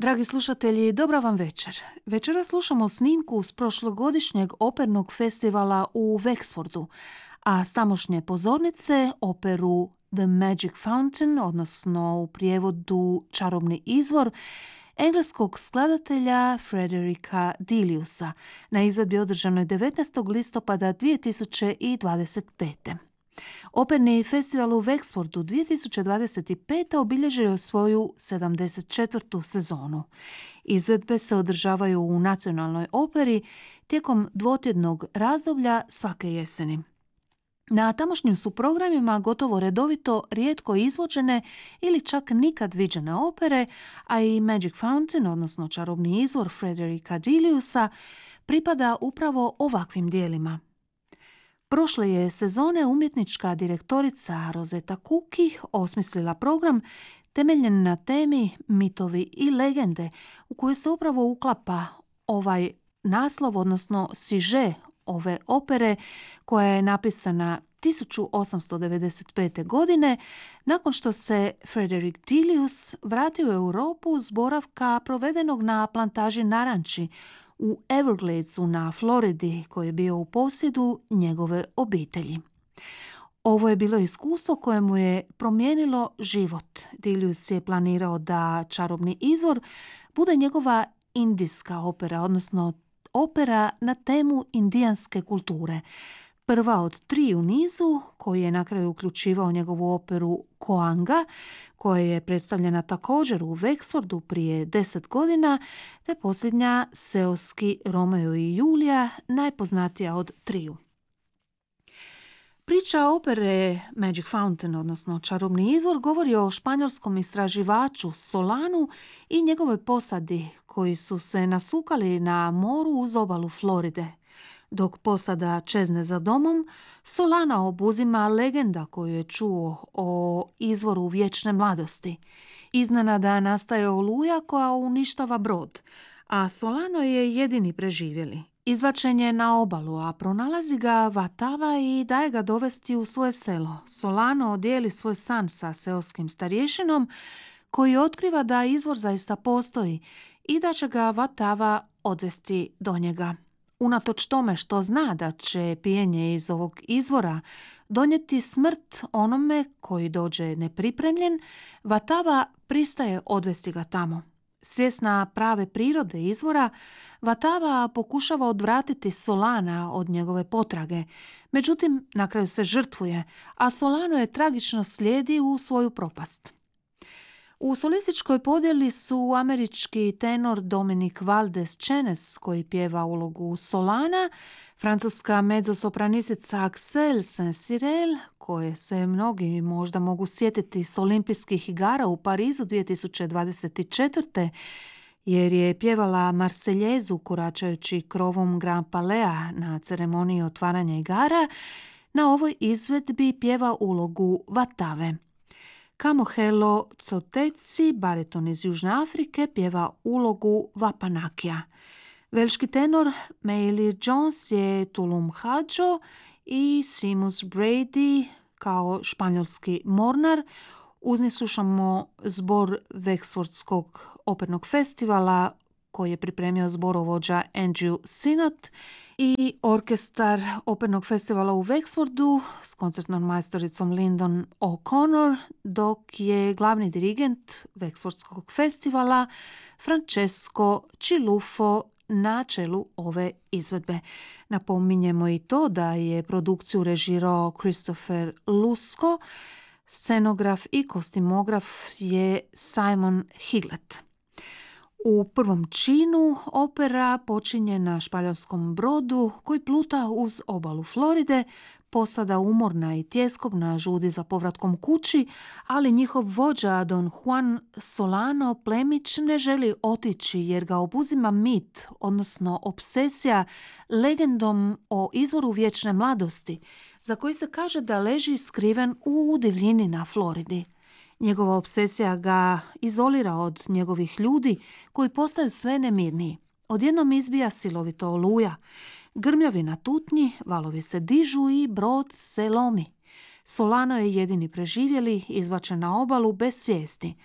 Dragi slušatelji, dobra vam večer. Večera slušamo snimku s prošlogodišnjeg opernog festivala u Wexfordu, a s tamošnje pozornice operu The Magic Fountain, odnosno u prijevodu Čarobni izvor, engleskog skladatelja Frederika Diliusa na izvedbi održanoj 19. listopada 2025. Operni festival u Wexfordu 2025. obilježio je svoju 74. sezonu. Izvedbe se održavaju u Nacionalnoj operi tijekom dvotjednog razdoblja svake jeseni. Na tamošnjim su programima gotovo redovito rijetko izvođene ili čak nikad viđene opere, a i Magic Fountain, odnosno Čarobni izvor Frederika Diliusa, pripada upravo ovakvim dijelima. Prošle je sezone umjetnička direktorica Rosetta Cooke osmislila program temeljen na temi mitovi i legende, u koju se upravo uklapa ovaj naslov, odnosno siže ove opere, koja je napisana 1895. godine, nakon što se Frederick Dilius vratio u Europu s boravka provedenog na plantaži naranči u Evergladesu na Floridi, koji je bio u posjedu njegove obitelji. Ovo je bilo iskustvo koje mu je promijenilo život. Dilius je planirao da Čarobni izvor bude njegova indijska opera, odnosno opera na temu indijanske kulture. Prva od 3 u nizu, koji je na kraju uključivao njegovu operu Koanga, koja je predstavljena također u Wexfordu prije 10 godina, te posljednja seoski Romeo i Julija, najpoznatija od 3. Priča opere Magic Fountain, odnosno Čarobni izvor, govori o španjolskom istraživaču Solanu i njegovoj posadi koji su se nasukali na moru uz obalu Floride. Dok posada čezne za domom, Solana obuzima legenda koju je čuo o izvoru vječne mladosti. Iznenada nastaje oluja koja uništava brod, a Solano je jedini preživjeli. Izbačen je na obalu, a pronalazi ga Vatava i daje ga dovesti u svoje selo. Solano dijeli svoj san sa seoskim starješinom, koji otkriva da izvor zaista postoji i da će ga Vatava odvesti do njega. Unatoč tome što zna da će pijenje iz ovog izvora donijeti smrt onome koji dođe nepripremljen, Vatava pristaje odvesti ga tamo. Svjesna prave prirode izvora, Vatava pokušava odvratiti Solana od njegove potrage, međutim na kraju se žrtvuje, a Solano je tragično slijedi u svoju propast. U solističkoj podjeli su američki tenor Dominic Valdes-Chenes, koji pjeva ulogu Solana, francuska mezzosopranistica Axelle Saint-Cyril, koje se mnogi možda mogu sjetiti s olimpijskih igara u Parizu 2024. jer je pjevala Marseljezu koračajući krovom Grand Palais na ceremoniji otvaranja igara, na ovoj izvedbi pjeva ulogu Vatave. Kamohelo Coteci, bariton iz Južne Afrike, pjeva ulogu Vapanakija. Velški tenor Meili Jones je Tulum Hadžo i Seamus Brady kao španjolski mornar. Uz njih slušamo zbor Wexfordskog opernog festivala koji je pripremio zborovođa Andrew Sinnott i orkestar opernog festivala u Wexfordu s koncertnom majstoricom Lyndon O'Connor, dok je glavni dirigent Wexfordskog festivala Francesco Cilufo na čelu ove izvedbe. Napominjemo i to da je produkciju režirao Christopher Lusko, scenograf i kostimograf je Simon Higlet. U prvom činu opera počinje na španjolskom brodu koji pluta uz obalu Floride, posada umorna i tjeskobna žudi za povratkom kući, ali njihov vođa Don Juan Solano plemić ne želi otići jer ga obuzima mit, odnosno obsesija legendom o izvoru vječne mladosti, za koji se kaže da leži skriven u divljini na Floridi. Njegova obsesija ga izolira od njegovih ljudi koji postaju sve nemirniji. Odjednom izbija silovito oluja. Grmljavi na tutnji, valovi se dižu i brod se lomi. Solano je jedini preživjeli, izbačen na obalu bez svijesti.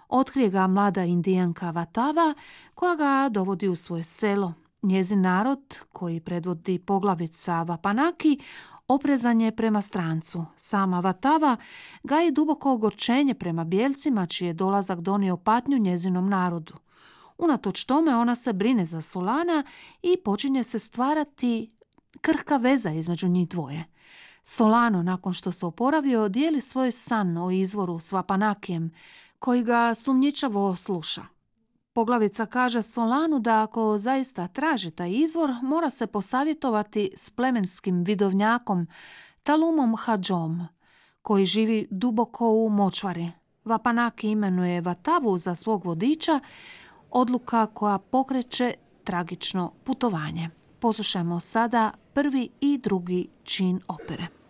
Otkrije ga mlada indijanka Vatava koja ga dovodi u svoje selo. Njezin narod, koji predvodi poglavica Vapanaki, oprezan je prema strancu. Sama Vatava gaji duboko ogorčenje prema bijelcima, čiji je dolazak donio patnju njezinom narodu. Unatoč tome ona se brine za Solana i počinje se stvarati krhka veza između njih dvoje. Solano, nakon što se oporavio, dijeli svoj san o izvoru s Vapanakijem, koji ga sumnjičavo sluša. Poglavica kaže Solanu da ako zaista traži taj izvor, mora se posavjetovati s plemenskim vidovnjakom Talumom Hadžom, koji živi duboko u močvari. Vapanaki imenuje Vatavu za svog vodiča, odluka koja pokreće tragično putovanje. Poslušajmo sada prvi i drugi čin opere.